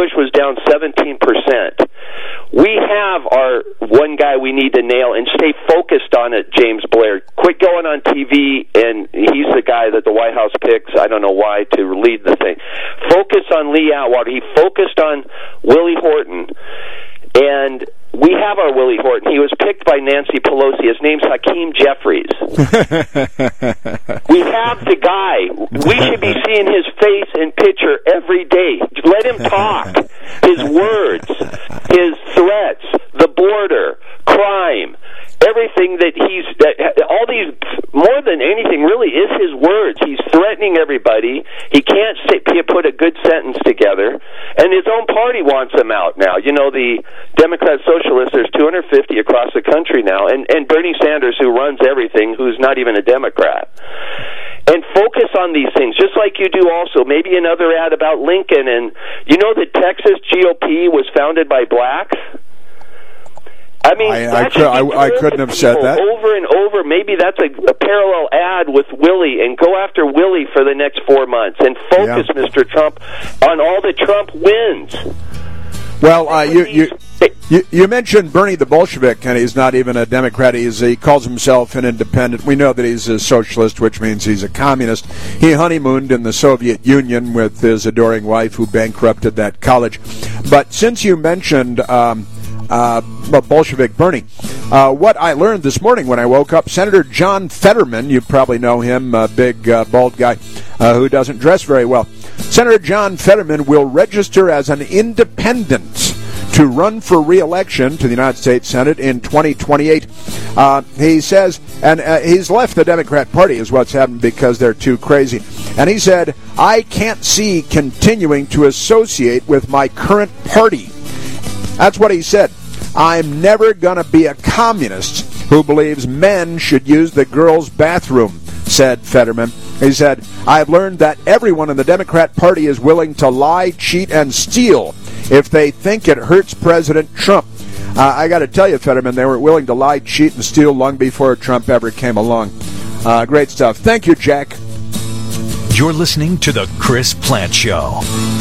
Bush was down 17%. We have our one guy we need to nail and stay focused on it, James Blair. Quit going on TV, and he's the guy that the White House picks, I don't know why, to lead the thing. Focus on Lee Atwater. He focused on Willie Horton, and we have our Willie Horton. He was picked by Nancy Pelosi. His name's Hakeem Jeffries. We have the guy. We should be seeing his face and picture every day. Let him talk. His words, his threats, the border, crime, everything that all these, more than anything, really is his words. He's threatening everybody. He can't put a good sentence together, and his own party wants him out now. You know, the Democrat Socialists, there's 250 across the country now, and Bernie Sanders, who runs everything, who's not even a Democrat. And focus on these things, just like you do also. Maybe another ad about Lincoln, and you know the Texas GOP was founded by blacks? I mean, I couldn't have said that. Over and over, maybe that's a parallel ad with Willie, and go after Willie for the next 4 months, and focus, Mr. Trump, on all the Trump wins. Well, you mentioned Bernie the Bolshevik, and he's not even a Democrat. He calls himself an independent. We know that he's a socialist, which means he's a communist. He honeymooned in the Soviet Union with his adoring wife, who bankrupted that college. But since you mentioned Bolshevik Bernie, what I learned this morning when I woke up, Senator John Fetterman, you probably know him, a big bald guy who doesn't dress very well. Senator John Fetterman will register as an independent to run for re-election to the United States Senate in 2028. He says, and he's left the Democrat Party is what's happened because they're too crazy. And he said, I can't see continuing to associate with my current party. That's what he said. I'm never going to be a communist who believes men should use the girls' bathroom, said Fetterman. He said, I've learned that everyone in the Democrat Party is willing to lie, cheat, and steal if they think it hurts President Trump. I got to tell you, Fetterman, they were willing to lie, cheat, and steal long before Trump ever came along. Great stuff. Thank you, Jack. You're listening to The Chris Plante Show.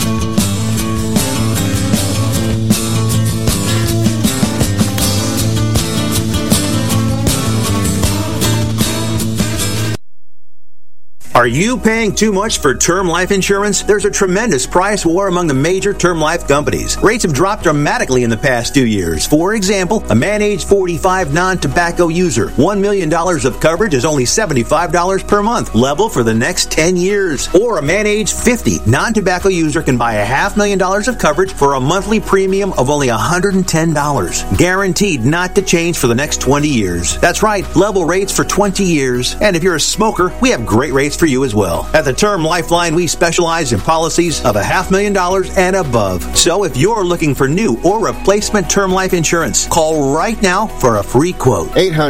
Are you paying too much for term life insurance? There's a tremendous price war among the major term life companies. Rates have dropped dramatically in the past 2 years. For example, a man age 45 non-tobacco user, $1 million of coverage is only $75 per month, level for the next 10 years. Or a man age 50 non-tobacco user can buy $500,000 of coverage for a monthly premium of only $110. Guaranteed not to change for the next 20 years. That's right, level rates for 20 years. And if you're a smoker, we have great rates for you as well. At the Term Lifeline, we specialize in policies of $500,000 and above. So if you're looking for new or replacement term life insurance, call right now for a free quote.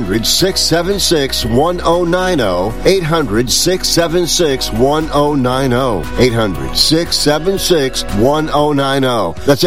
800-676-1090. 800-676-1090. 800-676-1090. That's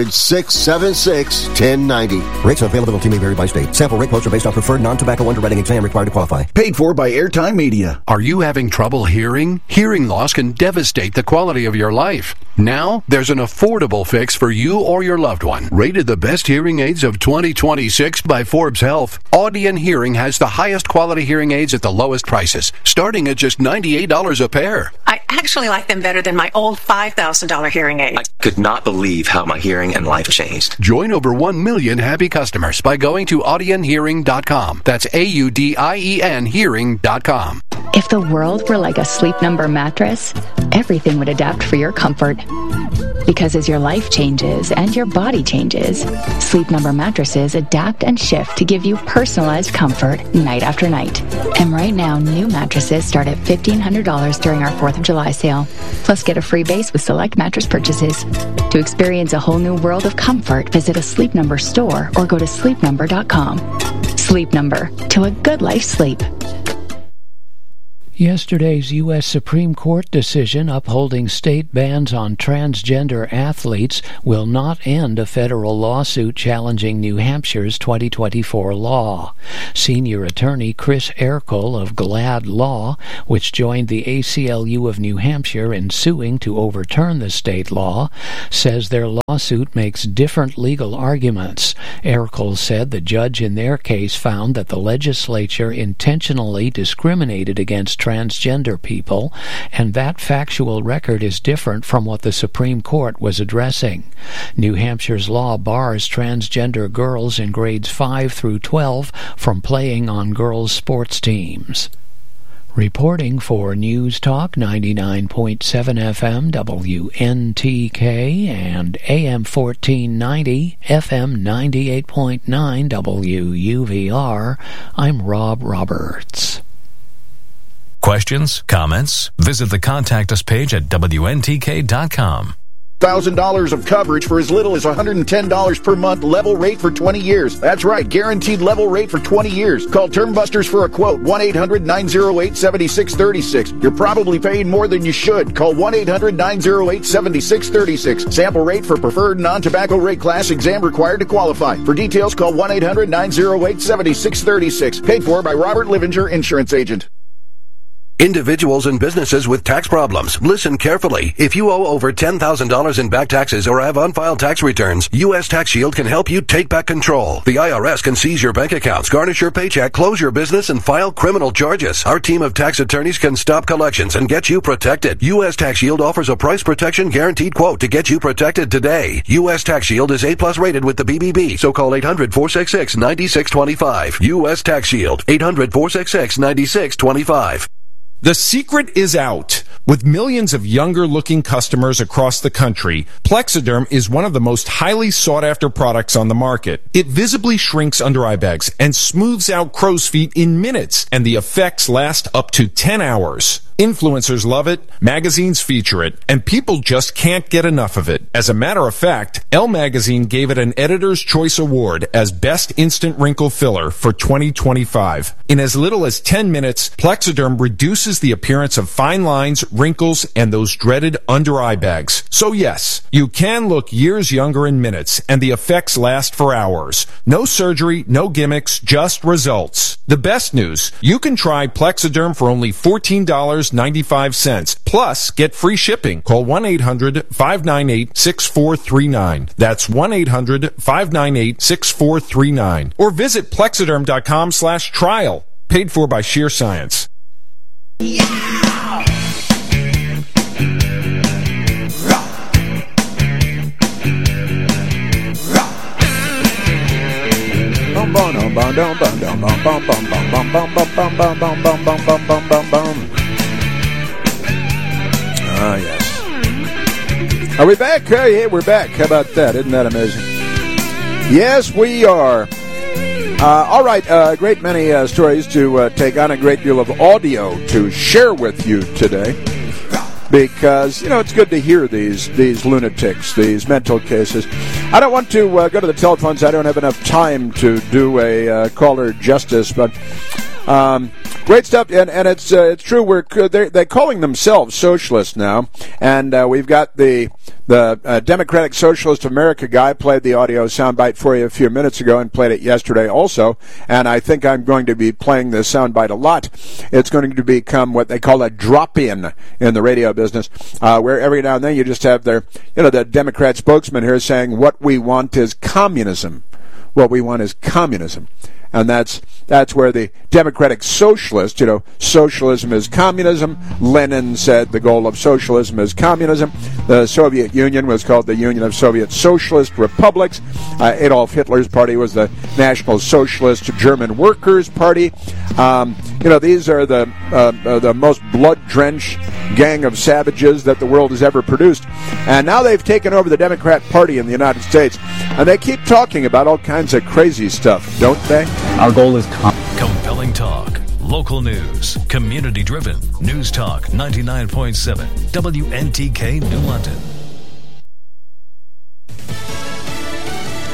800-676-1090. Rates and availability may vary by state. Sample rate quotes are based on preferred non-tobacco underwriting exam required to qualify. Paid for by Airtime Media. Are you having trouble hearing? Hearing loss can devastate the quality of your life. Now, there's an affordable fix for you or your loved one. Rated the best hearing aids of 2026 by Forbes Health, Audion Hearing has the highest quality hearing aids at the lowest prices, starting at just $98 a pair. I actually like them better than my old $5,000 hearing aid. I could not believe how my hearing and life changed. Join over 1 million happy customers by going to audionhearing.com. That's AUDIEN hearing.com. If the world were like a Sleep Number mattress, everything would adapt for your comfort. Because as your life changes and your body changes, Sleep Number mattresses adapt and shift to give you personalized comfort night after night. And right now, new mattresses start at $1,500 during our 4th of July sale. Plus, get a free base with select mattress purchases. To experience a whole new world of comfort, visit a Sleep Number store or go to sleepnumber.com. Sleep Number, to a good life sleep. Yesterday's U.S. Supreme Court decision upholding state bans on transgender athletes will not end a federal lawsuit challenging New Hampshire's 2024 law. Senior attorney Chris Ercole of Glad Law, which joined the ACLU of New Hampshire in suing to overturn the state law, says their lawsuit makes different legal arguments. Ercole said the judge in their case found that the legislature intentionally discriminated against transgender people, and that factual record is different from what the Supreme Court was addressing. New Hampshire's law bars transgender girls in grades 5 through 12 from playing on girls' sports teams. Reporting for News Talk 99.7 FM WNTK and AM 1490 FM 98.9 WUVR, I'm Rob Roberts. Questions? Comments? Visit the Contact Us page at WNTK.com. $1,000 of coverage for as little as $110 per month, level rate for 20 years. That's right, guaranteed level rate for 20 years. Call Term Busters for a quote, 1-800-908-7636. You're probably paying more than you should. Call 1-800-908-7636. Sample rate for preferred non-tobacco rate class, exam required to qualify. For details, call 1-800-908-7636. Paid for by Robert Livinger, Insurance Agent. Individuals and businesses with tax problems, listen carefully. If you owe over $10,000 in back taxes or have unfiled tax returns, U.S. Tax Shield can help you take back control. The IRS can seize your bank accounts, garnish your paycheck, close your business, and file criminal charges. Our team of tax attorneys can stop collections and get you protected. U.S. Tax Shield offers a price protection guaranteed quote to get you protected today. U.S. Tax Shield is A+ rated with the BBB, so call 800-466-9625. U.S. Tax Shield, 800-466-9625. The secret is out. With millions of younger-looking customers across the country, Plexiderm is one of the most highly sought-after products on the market. It visibly shrinks under-eye bags and smooths out crow's feet in minutes, and the effects last up to 10 hours. Influencers love it, magazines feature it, and people just can't get enough of it. As a matter of fact, Elle Magazine gave it an Editor's Choice Award as Best Instant Wrinkle Filler for 2025. In as little as 10 minutes, Plexiderm reduces the appearance of fine lines, wrinkles, and those dreaded under-eye bags. So yes, you can look years younger in minutes, and the effects last for hours. No surgery, no gimmicks, just results. The best news, you can try Plexiderm for only $14.95. Plus, get free shipping. Call 1-800-598-6439. That's 1-800-598-6439. Or visit Plexiderm.com/trial. Paid for by Sheer Science. Ah, yes. Are we back? Hey, we're back. How about that? Isn't that amazing? Yes, we are. All right, a great many stories to take on, a great deal of audio to share with you today. Because, you know, it's good to hear these lunatics, these mental cases. I don't want to go to the telephones. I don't have enough time to do a caller justice, but great stuff. And it's true. They're calling themselves socialists now, and we've got the Democratic Socialist of America guy played the audio soundbite for you a few minutes ago and played it yesterday also, and I think I'm going to be playing this soundbite a lot. It's going to become what they call a drop-in the radio business, where every now and then you just have the Democrat spokesman here saying what we want is communism. What we want is communism. And that's where the Democratic Socialist, socialism is communism. Lenin said the goal of socialism is communism. The Soviet Union was called the Union of Soviet Socialist Republics. Adolf Hitler's party was the National Socialist German Workers' Party. These are the most blood-drenched gang of savages that the world has ever produced. And now they've taken over the Democrat Party in the United States. And they keep talking about all kinds of crazy stuff, don't they? Our goal is compelling talk, local news, community-driven. News Talk 99.7 WNTK New London.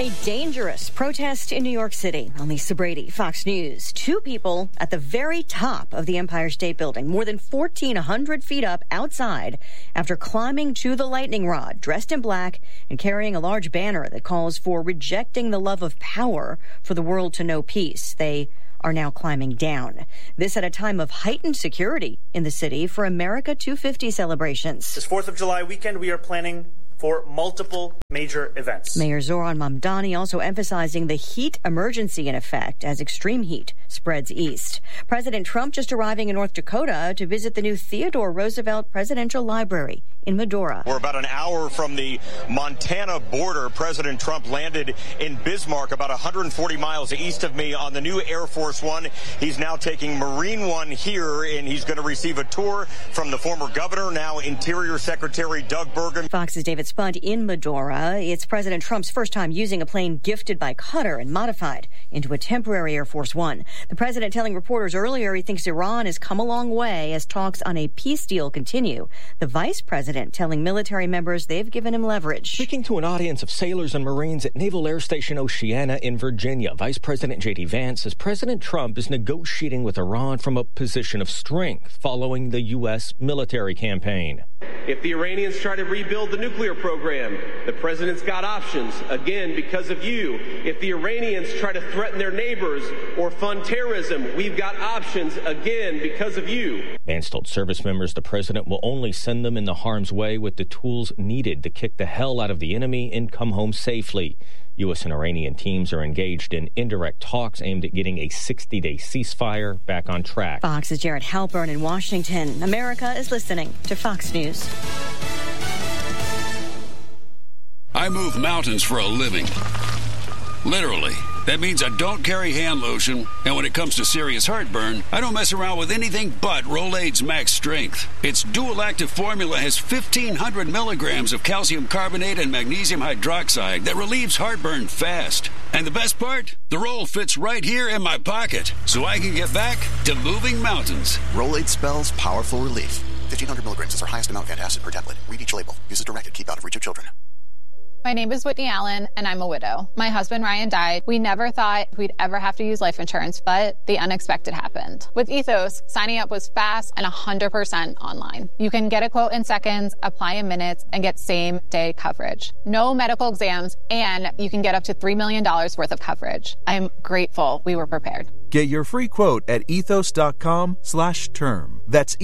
A dangerous protest in New York City. Lisa Brady, Fox News. 2 people at the very top of the Empire State Building, more than 1,400 feet up outside, after climbing to the lightning rod, dressed in black and carrying a large banner that calls for rejecting the love of power for the world to know peace. They are now climbing down. This at a time of heightened security in the city for America 250 celebrations. This 4th of July weekend, we are planning for multiple major events. Mayor Zoran Mamdani also emphasizing the heat emergency in effect as extreme heat spreads east. President Trump just arriving in North Dakota to visit the new Theodore Roosevelt Presidential Library in Medora. We're about an hour from the Montana border. President Trump landed in Bismarck, about 140 miles east of me, on the new Air Force One. He's now taking Marine One here, and he's going to receive a tour from the former governor, now Interior Secretary Doug Burgum. Fox's David Spud in Medora. It's President Trump's first time using a plane gifted by Qatar and modified into a temporary Air Force One. The president telling reporters earlier he thinks Iran has come a long way as talks on a peace deal continue. The vice president telling military members they've given him leverage. Speaking to an audience of sailors and Marines at Naval Air Station Oceana in Virginia, Vice President J.D. Vance says President Trump is negotiating with Iran from a position of strength following the U.S. military campaign. If the Iranians try to rebuild the nuclear program, the president's got options, again, because of you. If the Iranians try to threaten their neighbors or fund terrorism, we've got options, again, because of you. Vance told service members the president will only send them in the harm's way with the tools needed to kick the hell out of the enemy and come home safely. U.S. and Iranian teams are engaged in indirect talks aimed at getting a 60-day ceasefire back on track. Fox's Jared Halpern in Washington. America is listening to Fox News. I move mountains for a living. Literally. That means I don't carry hand lotion, and when it comes to serious heartburn, I don't mess around with anything but Rolaids Max Strength. Its dual-active formula has 1,500 milligrams of calcium carbonate and magnesium hydroxide that relieves heartburn fast. And the best part? The roll fits right here in my pocket, so I can get back to moving mountains. Rolaids spells powerful relief. 1,500 milligrams is our highest amount of antacid per tablet. Read each label. Use as directed. Keep out of reach of children. My name is Whitney Allen, and I'm a widow. My husband, Ryan, died. We never thought we'd ever have to use life insurance, but the unexpected happened. With Ethos, signing up was fast and 100% online. You can get a quote in seconds, apply in minutes, and get same-day coverage. No medical exams, and you can get up to $3 million worth of coverage. I'm grateful we were prepared. Get your free quote at ethos.com/term. That's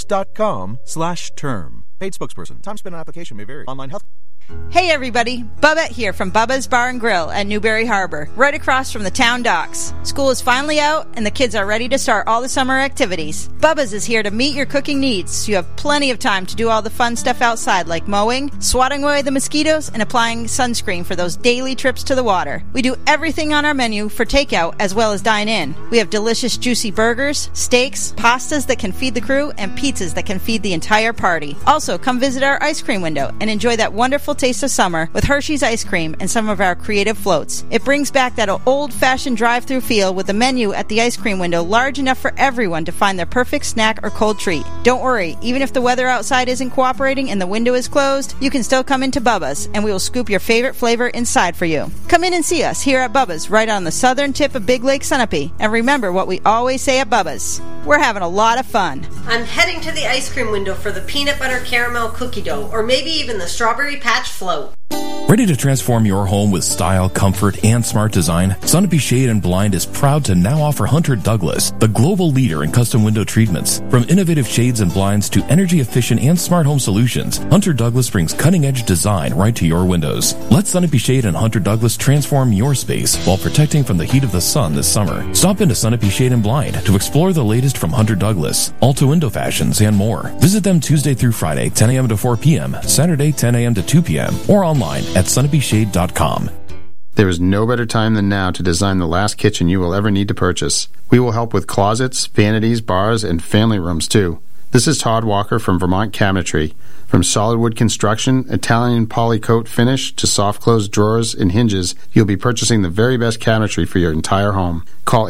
ethos.com/term. Paid spokesperson. Time spent on application may vary. Online health. Hey everybody, Bubba here from Bubba's Bar and Grill at Newberry Harbor, right across from the town docks. School is finally out and the kids are ready to start all the summer activities. Bubba's is here to meet your cooking needs, so you have plenty of time to do all the fun stuff outside like mowing, swatting away the mosquitoes, and applying sunscreen for those daily trips to the water. We do everything on our menu for takeout as well as dine in. We have delicious juicy burgers, steaks, pastas that can feed the crew, and pizzas that can feed the entire party. Also, come visit our ice cream window and enjoy that wonderful taste of summer with Hershey's ice cream and some of our creative floats. It brings back that old-fashioned drive-through feel with the menu at the ice cream window large enough for everyone to find their perfect snack or cold treat. Don't worry, even if the weather outside isn't cooperating and the window is closed, you can still come into Bubba's and we will scoop your favorite flavor inside for you. Come in and see us here at Bubba's right on the southern tip of Big Lake Sunapee, and remember what we always say at Bubba's. We're having a lot of fun. I'm heading to the ice cream window for the peanut butter caramel cookie dough, or maybe even the strawberry patch float. Ready to transform your home with style, comfort, and smart design? Sunapee Shade and Blind is proud to now offer Hunter Douglas, the global leader in custom window treatments. From innovative shades and blinds to energy-efficient and smart home solutions, Hunter Douglas brings cutting-edge design right to your windows. Let Sunapee Shade and Hunter Douglas transform your space while protecting from the heat of the sun this summer. Stop into Sunapee Shade and Blind to explore the latest from Hunter Douglas, Alta Window Fashions, and more. Visit them Tuesday through Friday, 10 a.m. to 4 p.m., Saturday, 10 a.m. to 2 p.m., or online at sunapeeshade.com. There is no better time than now to design the last kitchen you will ever need to purchase. We will help with closets, vanities, bars, and family rooms too. This is Todd Walker from Vermont Cabinetry. From solid wood construction, Italian polycoat finish, to soft close drawers and hinges, you'll be purchasing the very best cabinetry for your entire home. Call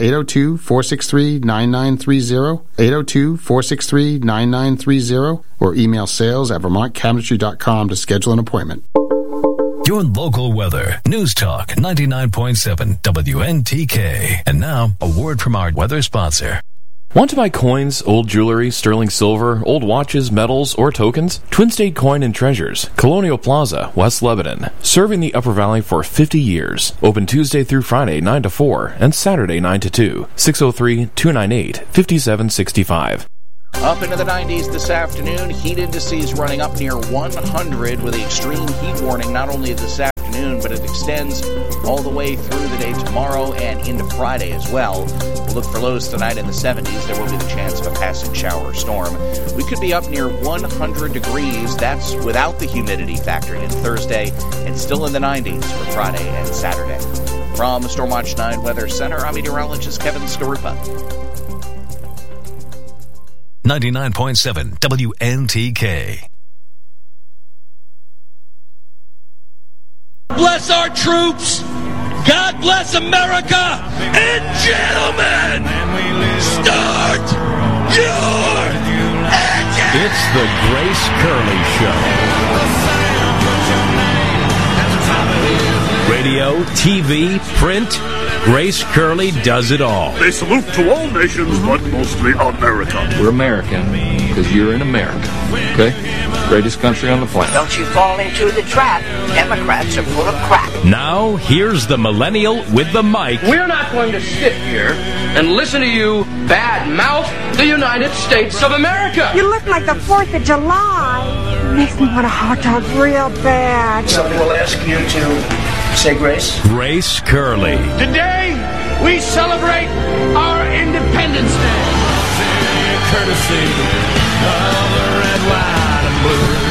802-463-9930, 802-463-9930, or email sales@vermontcabinetry.com to schedule an appointment. your local weather. News Talk 99.7 WNTK. And now, a word from our weather sponsor. Want to buy coins, old jewelry, sterling silver, old watches, medals, or tokens? Twin State Coin and Treasures, Colonial Plaza, West Lebanon. Serving the Upper Valley for 50 years. Open Tuesday through Friday 9 to 4 and Saturday 9 to 2. 603-298-5765. Up into the 90s this afternoon. Heat indices running up near 100 with the extreme heat warning not only this afternoon, but it extends all the way through the day tomorrow and into Friday as well. We'll look for lows tonight in the 70s. There will be the chance of a passing shower or storm. We could be up near 100 degrees. That's without the humidity factored in Thursday, and still in the 90s for Friday and Saturday. From the Stormwatch 9 Weather Center, I'm meteorologist Kevin Skarupa. 99.7 WNTK. Bless our troops. God bless America. And gentlemen, start your engine. It's the Grace Curley Show. Radio, TV, print. Grace Curley does it all. They salute to all nations, but mostly America. We're American because you're in America, okay? Greatest country on the planet. Don't you fall into the trap. Democrats are full of crap. Now, here's the millennial with the mic. We're not going to sit here and listen to you bad-mouth the United States of America. You look like the 4th of July. It makes me want a hot dog real bad. Somebody will ask you to say grace. Grace Curley. Today, we celebrate our Independence Day. Courtesy of the red, white, and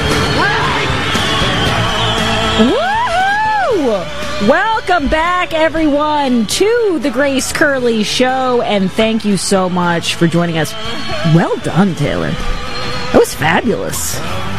blue. Woohoo! Welcome back, everyone, to the Grace Curley Show, and thank you so much for joining us. Well done, Taylor. That was fabulous.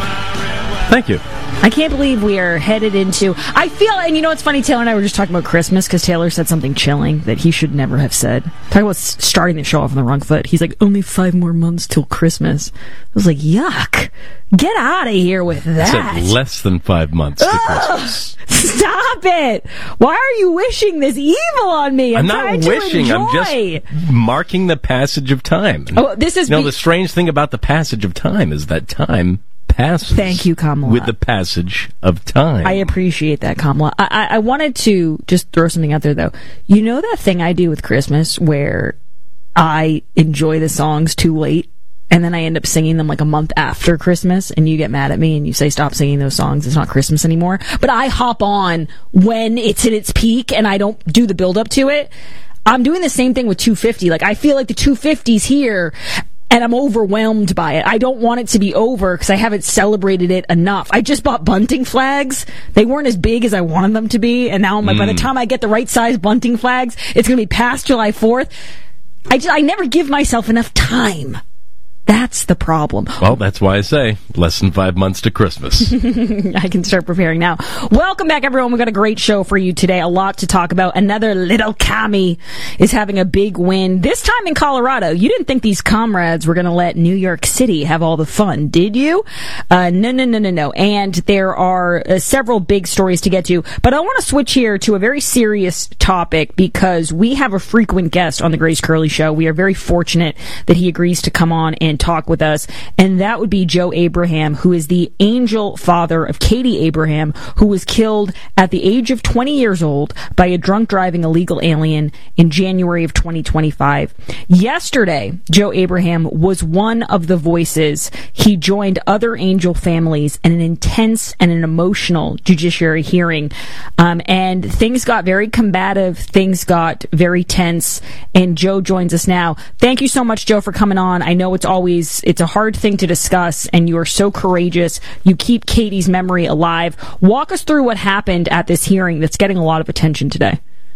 Thank you. I can't believe we are headed into... I feel... And you know what's funny? Taylor and I were just talking about Christmas because Taylor said something chilling that he should never have said. Talking about starting the show off on the wrong foot. He's like, only 5 more months till Christmas. I was like, yuck. Get out of here with that. I said less than 5 months to Christmas. Stop it. Why are you wishing this evil on me? I'm not wishing. I'm just marking the passage of time. Oh, this is... the strange thing about the passage of time is that time... passes. Thank you, Kamala. With the passage of time. I appreciate that, Kamala. I wanted to just throw something out there, though. You know that thing I do with Christmas where I enjoy the songs too late, and then I end up singing them like a month after Christmas, and you get mad at me and you say, stop singing those songs, it's not Christmas anymore. But I hop on when it's at its peak, and I don't do the build-up to it. I'm doing the same thing with 250. Like, I feel like the 250's here, and I'm overwhelmed by it. I don't want it to be over because I haven't celebrated it enough. I just bought bunting flags. They weren't as big as I wanted them to be, and now I'm like, by the time I get the right size bunting flags, it's going to be past July 4th. I never give myself enough time. That's the problem. Well, that's why I say less than 5 months to Christmas. I can start preparing now. Welcome back, everyone. We've got a great show for you today. A lot to talk about. Another little commie is having a big win, this time in Colorado. You didn't think these comrades were going to let New York City have all the fun, did you? No. And there are several big stories to get to. But I want to switch here to a very serious topic because we have a frequent guest on the Grace Curley Show. We are very fortunate that he agrees to come on and talk with us, and that would be Joe Abraham, who is the angel father of Katie Abraham, who was killed at the age of 20 years old by a drunk driving illegal alien in January of 2025. Yesterday, Joe Abraham was one of the voices. He joined other angel families in an intense and an emotional judiciary hearing, and things got very combative, things got very tense, and Joe joins us now. Thank you so much, Joe, for coming on. I know it's a hard thing to discuss, and you are so courageous. You keep Katie's memory alive. Walk us through what happened at this hearing that's getting a lot of attention today.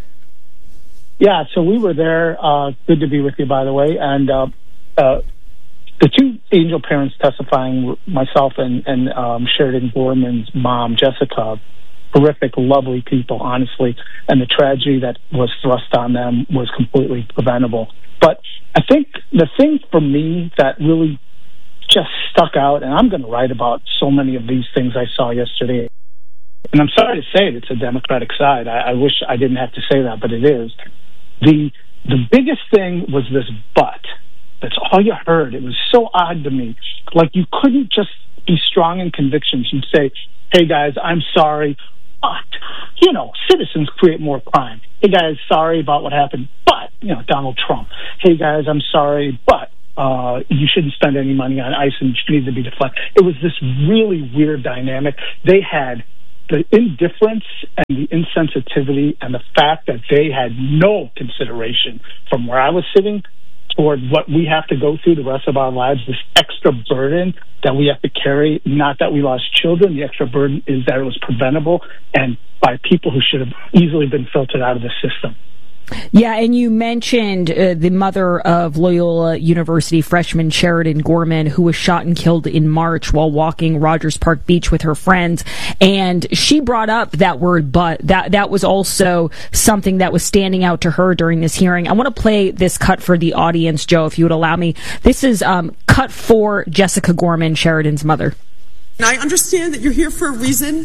Yeah, so we were there. Good to be with you, by the way. And the two angel parents testifying, myself and Sheridan Gorman's mom, Jessica, horrific, lovely people, honestly. And the tragedy that was thrust on them was completely preventable. But I think the thing for me that really just stuck out, and I'm going to write about so many of these things I saw yesterday and I'm sorry to say it's a Democratic side. I wish I didn't have to say that, but it is. The biggest thing was this but. That's all you heard. It was so odd to me. Like, you couldn't just be strong in convictions. You'd say, hey, guys, I'm sorry, but, citizens create more crime. Hey, guys, sorry about what happened, but, Donald Trump. Hey, guys, I'm sorry, but you shouldn't spend any money on ICE and you need to be deflected. It was this really weird dynamic. They had the indifference and the insensitivity and the fact that they had no consideration from where I was sitting toward what we have to go through the rest of our lives, this extra burden that we have to carry. Not that we lost children. The extra burden is that it was preventable and by people who should have easily been filtered out of the system. Yeah, and you mentioned the mother of Loyola University freshman Sheridan Gorman, who was shot and killed in March while walking Rogers Park Beach with her friends. And she brought up that word, but that was also something that was standing out to her during this hearing. I want to play this cut for the audience, Joe, if you would allow me. This is cut for Jessica Gorman, Sheridan's mother. And I understand that you're here for a reason.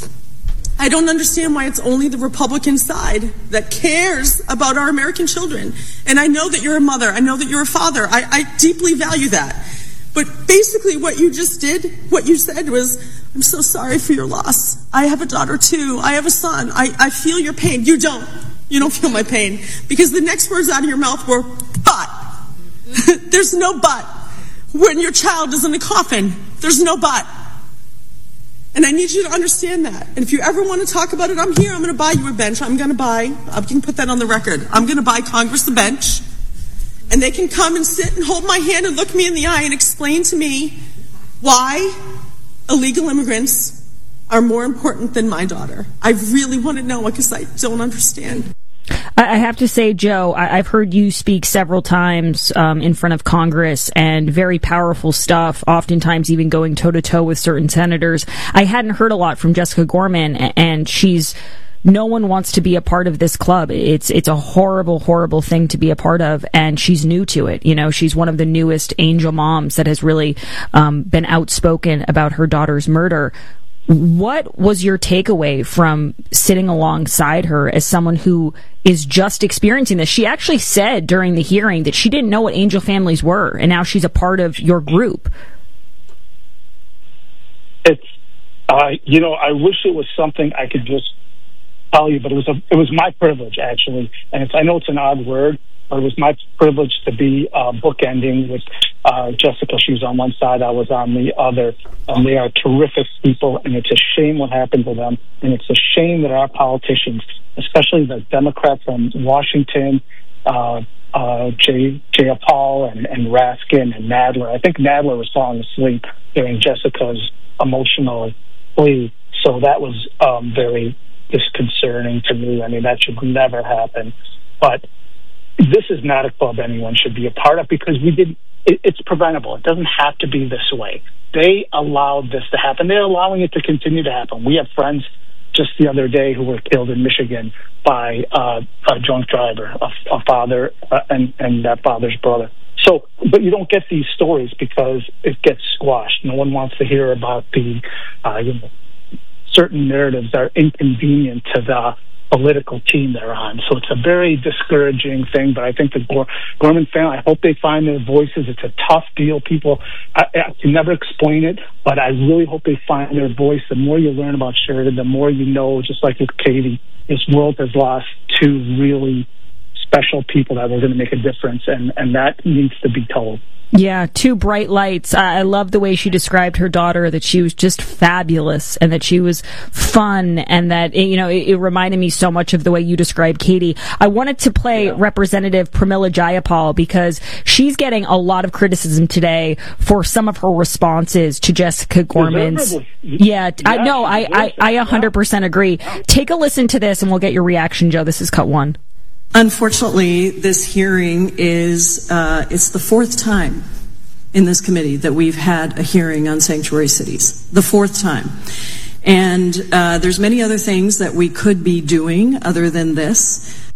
I don't understand why it's only the Republican side that cares about our American children. And I know that you're a mother. I know that you're a father. I deeply value that. But basically what you just did, what you said was, I'm so sorry for your loss. I have a daughter too. I have a son. I feel your pain. You don't. You don't feel my pain. Because the next words out of your mouth were, but. There's no but. When your child is in a coffin, there's no but. And I need you to understand that. And if you ever want to talk about it, I'm here. I'm going to buy you a bench. You can put that on the record. I'm going to buy Congress a bench. And they can come and sit and hold my hand and look me in the eye and explain to me why illegal immigrants are more important than my daughter. I really want to know because I don't understand. I have to say, Joe, I've heard you speak several times in front of Congress, and very powerful stuff, oftentimes even going toe-to-toe with certain senators. I hadn't heard a lot from Jessica Gorman, and no one wants to be a part of this club. It's a horrible, horrible thing to be a part of, and she's new to it. She's one of the newest angel moms that has really been outspoken about her daughter's murder. What was your takeaway from sitting alongside her as someone who is just experiencing this? She actually said during the hearing that she didn't know what angel families were, and now she's a part of your group. It's, I wish it was something I could just tell you, but it was my privilege, actually. And I know it's an odd word, but it was my privilege to be bookending with Jessica. She was on one side, I was on the other. And they are terrific people, and it's a shame what happened to them. And it's a shame that our politicians, especially the Democrats from Washington, Jayapal and Raskin and Nadler. I think Nadler was falling asleep during Jessica's emotional plea. So that was very disconcerting to me. I mean, that should never happen. But this is not a club anyone should be a part of because it's preventable. It doesn't have to be this way. They allowed this to happen. They're allowing it to continue to happen. We have friends just the other day who were killed in Michigan by a drunk driver, a father and that father's brother. So, but you don't get these stories because it gets squashed. No one wants to hear about the certain narratives that are inconvenient to the political team they're on. So it's a very discouraging thing, but I think the Gorman family, I hope they find their voices. It's a tough deal. People, I can never explain it, but I really hope they find their voice. The more you learn about Sheridan, the more you know, just like with Katie, this world has lost two really special people that were going to make a difference, and that needs to be told. Yeah, two bright lights. I love the way she described her daughter, that she was just fabulous and that she was fun, and that, it reminded me so much of the way you described Katie. I wanted to play Representative Pramila Jayapal because she's getting a lot of criticism today for some of her responses to Jessica Gorman's. Yeah, I 100% agree. Take a listen to this and we'll get your reaction, Joe. This is cut one. Unfortunately, this hearing is it's the fourth time in this committee that we've had a hearing on sanctuary cities. The fourth time. And there's many other things that we could be doing other than this.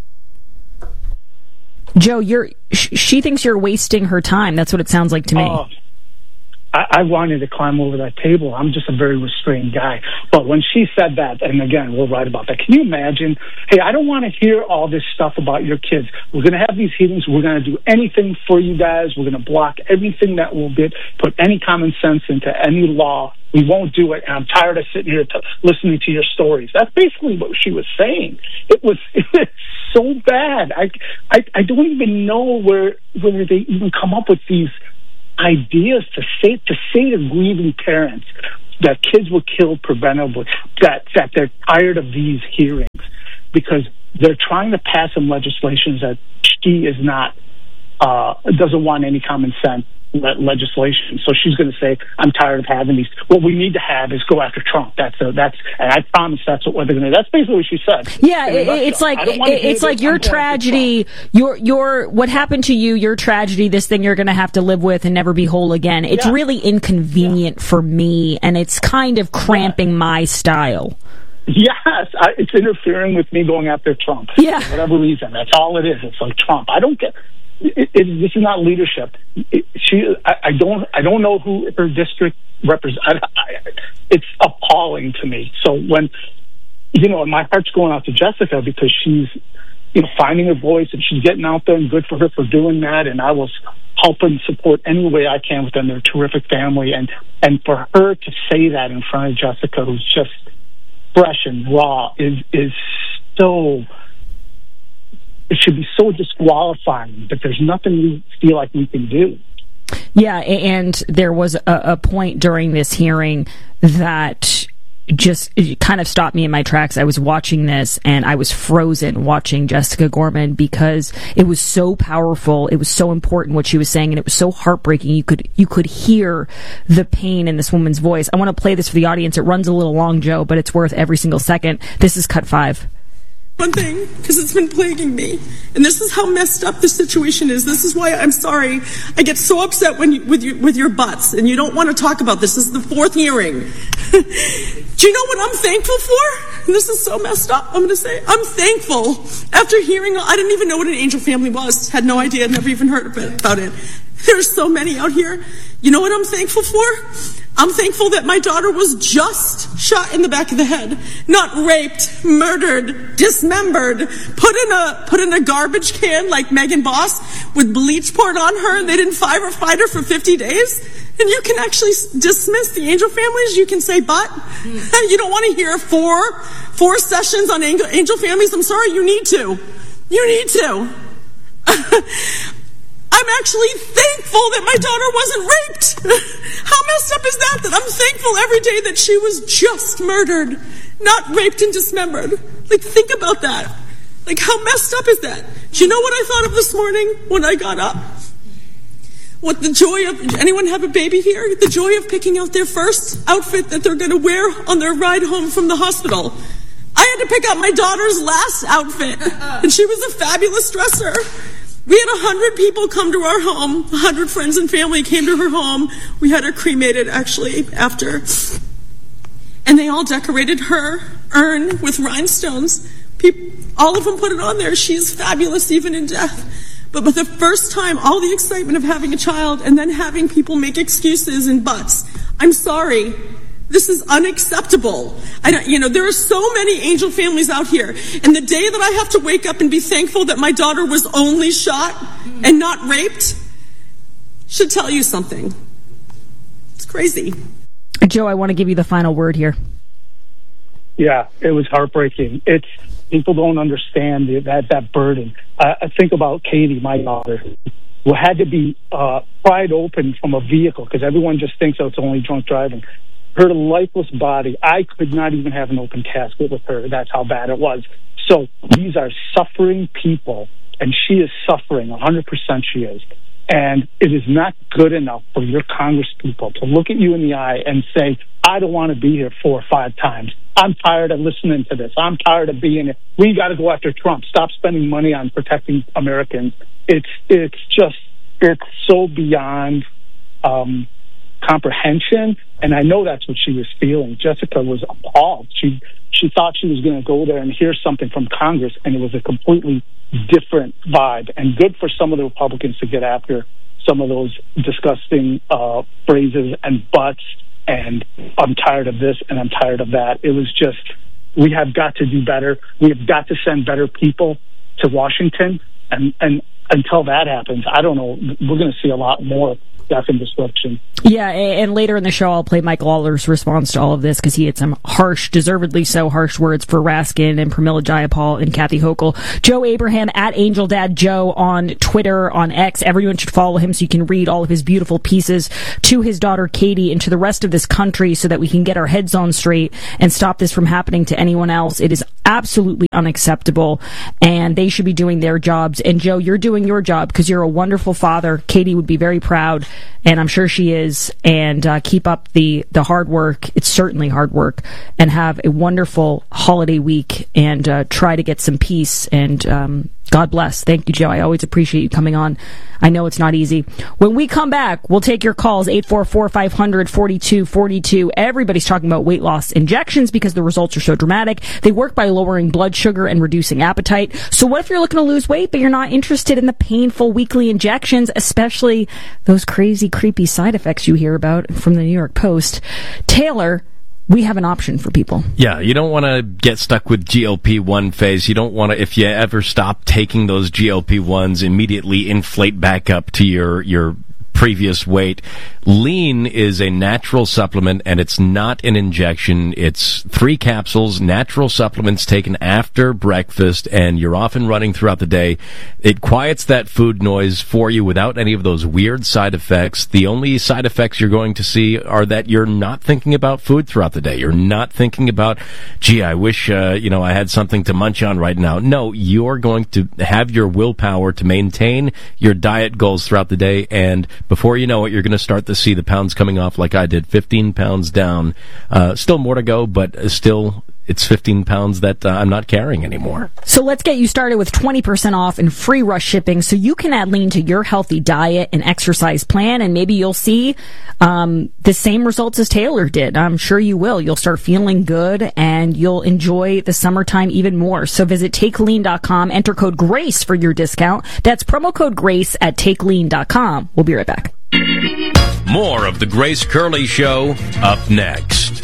Joe, she thinks you're wasting her time. That's what it sounds like to me. I wanted to climb over that table. I'm just a very restrained guy. But when she said that, and again, we'll write about that. Can you imagine? Hey, I don't want to hear all this stuff about your kids. We're going to have these hearings. We're going to do anything for you guys. We're going to block everything that will put any common sense into any law. We won't do it. And I'm tired of sitting here listening to your stories. That's basically what she was saying. It was so bad. I don't even know where they even come up with these ideas to say to grieving parents that kids were killed preventable, that they're tired of these hearings because they're trying to pass some legislation that she is not doesn't want any common sense legislation. So she's going to say, I'm tired of having these. What we need to have is go after Trump. And I promise that's what they're going to do. That's basically what she said. Yeah, it's like your tragedy, your what happened to you, your tragedy, this thing you're going to have to live with and never be whole again. It's really inconvenient for me, and it's kind of cramping my style. Yes, it's interfering with me going after Trump. Yeah. For whatever reason. That's all it is. It's like Trump. I don't get... this is not leadership. I don't know who her district represents. It's appalling to me. So when, my heart's going out to Jessica because she's, finding her voice and she's getting out there, and good for her for doing that. And I will help and support any way I can with them. They're a terrific family. And for her to say that in front of Jessica, who's just fresh and raw, is so... It should be so disqualifying, but there's nothing we feel like we can do. Yeah, and there was a point during this hearing that just kind of stopped me in my tracks. I was watching this, and I was frozen watching Jessica Gorman because it was so powerful. It was so important what she was saying, and it was so heartbreaking. You could hear the pain in this woman's voice. I want to play this for the audience. It runs a little long, Joe, but it's worth every single second. This is cut 5. One thing, because it's been plaguing me, and this is how messed up the situation is. This is why I'm sorry. I get so upset with your butts, and you don't want to talk about this. This is the 4th hearing. Do you know what I'm thankful for? And this is so messed up. I'm going to say I'm thankful. After hearing, I didn't even know what an angel family was. Had no idea. Never even heard about it. There's so many out here. You know what I'm thankful for? I'm thankful that my daughter was just shot in the back of the head, not raped, murdered, dismembered, put in a garbage can like Megan Boss with bleach poured on her, and they didn't fight her for 50 days. And you can actually dismiss the angel families. You can say, but you don't want to hear four sessions on angel families. I'm sorry, you need to. You need to. I'm actually thankful that my daughter wasn't raped. How messed up is that? That I'm thankful every day that she was just murdered, not raped and dismembered. Like, think about that. Like, how messed up is that? Do you know what I thought of this morning when I got up? What the joy of, anyone have a baby here? The joy of picking out their first outfit that they're going to wear on their ride home from the hospital. I had to pick out my daughter's last outfit, and she was a fabulous dresser. We had 100 people come to our home. 100 friends and family came to her home. We had her cremated, actually, after. And they all decorated her urn with rhinestones. All of them put it on there. She's fabulous, even in death. But for the first time, all the excitement of having a child and then having people make excuses and buts. I'm sorry. This is unacceptable. There are so many angel families out here. And the day that I have to wake up and be thankful that my daughter was only shot and not raped should tell you something. It's crazy. Joe, I want to give you the final word here. Yeah, it was heartbreaking. People don't understand that burden. I think about Katie, my daughter, who had to be pried open from a vehicle because everyone just thinks, it's only drunk driving. Her lifeless body, I could not even have an open casket with her. That's how bad it was. So these are suffering people, and she is suffering, 100% she is. And it is not good enough for your Congress people to look at you in the eye and say, I don't want to be here 4 or 5 times. I'm tired of listening to this. I'm tired of being here. We got to go after Trump. Stop spending money on protecting Americans. It's so beyond comprehension, and I know that's what she was feeling. Jessica was appalled. She thought she was going to go there and hear something from Congress, and it was a completely different vibe. And good for some of the Republicans to get after some of those disgusting phrases and buts and I'm tired of this and I'm tired of that. It was just, we have got to do better. We have got to send better people to Washington. And until that happens, I don't know, we're going to see a lot more death and destruction. Yeah, and later in the show, I'll play Mike Lawler's response to all of this because he had some harsh, deservedly so harsh words for Raskin and Pramila Jayapal and Kathy Hochul. Joe Abraham at Angel Dad Joe on Twitter, on X. Everyone should follow him so you can read all of his beautiful pieces to his daughter Katie and to the rest of this country so that we can get our heads on straight and stop this from happening to anyone else. It is absolutely unacceptable, and they should be doing their jobs. And Joe, you're doing your job because you're a wonderful father. Katie would be very proud, and I'm sure she is. And keep up the hard work. It's certainly hard work. And have a wonderful holiday week and try to get some peace. And God bless. Thank you, Joe. I always appreciate you coming on. I know it's not easy. When we come back, we'll take your calls, 844-500-4242. Everybody's talking about weight loss injections because the results are so dramatic. They work by lowering blood sugar and reducing appetite. So what if you're looking to lose weight, but you're not interested in the painful weekly injections, especially those crazy, creepy side effects you hear about from the New York Post? Taylor, we have an option for people. Yeah, you don't want to get stuck with GLP-1 phase. You don't want to, if you ever stop taking those GLP-1s, immediately inflate back up to your previous weight. Lean is a natural supplement, and it's not an injection. It's 3 capsules, natural supplements taken after breakfast, and you're off and running throughout the day. It quiets that food noise for you without any of those weird side effects. The only side effects you're going to see are that you're not thinking about food throughout the day. You're not thinking about, gee, I wish, I had something to munch on right now. No, you're going to have your willpower to maintain your diet goals throughout the day, and before you know it, you're going to start to see the pounds coming off like I did, 15 pounds down. Still more to go, but still it's 15 pounds that I'm not carrying anymore. So let's get you started with 20% off and free rush shipping so you can add lean to your healthy diet and exercise plan, and maybe you'll see the same results as Taylor did. I'm sure you will. You'll start feeling good, and you'll enjoy the summertime even more. So visit TakeLean.com, enter code GRACE for your discount. That's promo code GRACE at TakeLean.com. We'll be right back. More of the Grace Curley Show up next.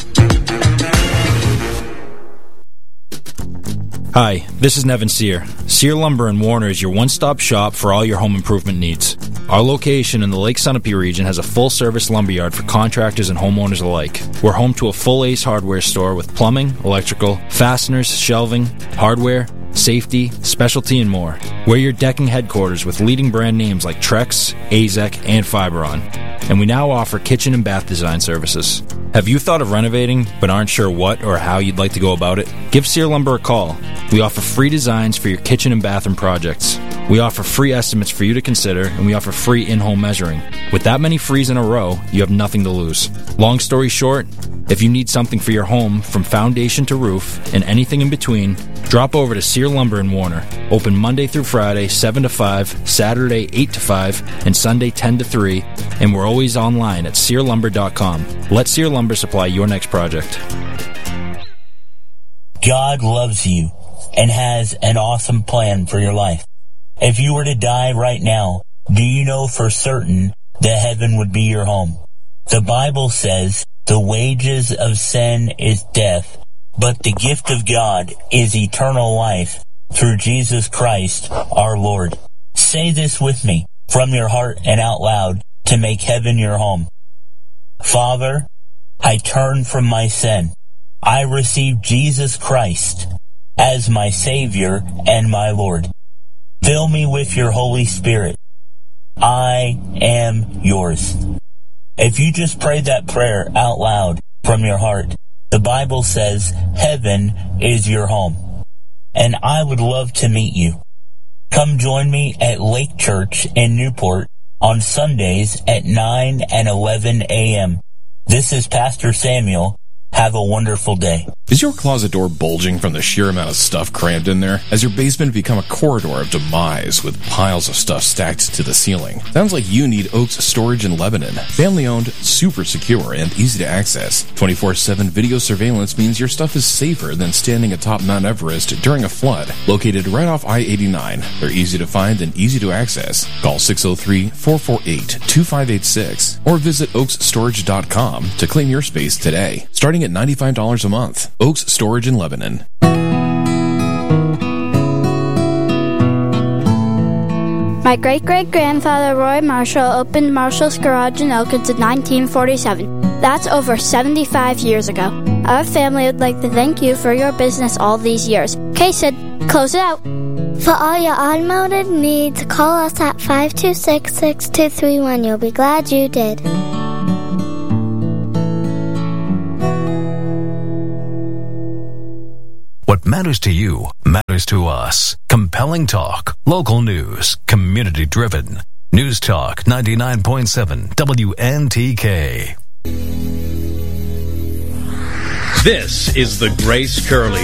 Hi, this is Nevin Sear. Sear Lumber in Warner is your one-stop shop for all your home improvement needs. Our location in the Lake Sunapee region has a full-service lumberyard for contractors and homeowners alike. We're home to a full Ace Hardware store with plumbing, electrical, fasteners, shelving, hardware, safety, specialty, and more. We're your decking headquarters with leading brand names like Trex, AZEK, and Fiberon. And we now offer kitchen and bath design services. Have you thought of renovating but aren't sure what or how you'd like to go about it? Give Sear Lumber a call. We offer free designs for your kitchen and bathroom projects. We offer free estimates for you to consider, and we offer free in-home measuring. With that many frees in a row, you have nothing to lose. Long story short, if you need something for your home from foundation to roof and anything in between, drop over to Sear Lumber in Warner. Open Monday through Friday, 7 to 5, Saturday, 8 to 5, and Sunday, 10 to 3, and we're always online at SearLumber.com. Let Sear Lumber supply your next project. God loves you and has an awesome plan for your life. If you were to die right now, do you know for certain that heaven would be your home? The Bible says the wages of sin is death, but the gift of God is eternal life through Jesus Christ our Lord. Say this with me from your heart and out loud to make heaven your home. Father, I turn from my sin. I receive Jesus Christ as my Savior and my Lord. Fill me with your Holy Spirit. I am yours. If you just prayed that prayer out loud from your heart, the Bible says heaven is your home. And I would love to meet you. Come join me at Lake Church in Newport on Sundays at 9 and 11 a.m. This is Pastor Samuel, Have a wonderful day. Is your closet door bulging from the sheer amount of stuff crammed in there? Has your basement become a corridor of demise with piles of stuff stacked to the ceiling? Sounds like you need Oaks Storage in Lebanon. Family owned, super secure, and easy to access. 24/7 video surveillance means your stuff is safer than standing atop Mount Everest during a flood. Located right off I-89, they're easy to find and easy to access. Call 603-448-2586 or visit oaksstorage.com to claim your space today. Starting at $95 a month. Oaks Storage in Lebanon. My great-great-grandfather Roy Marshall opened Marshall's Garage in Elkins in 1947. That's over 75 years ago. Our family would like to thank you for your business all these years. Okay, Sid, close it out. For all your automotive needs, call us at 526-6231. You'll be glad you did. What matters to you matters to us. Compelling talk, local news, community driven. News Talk 99.7 WNTK. This is the Grace Curley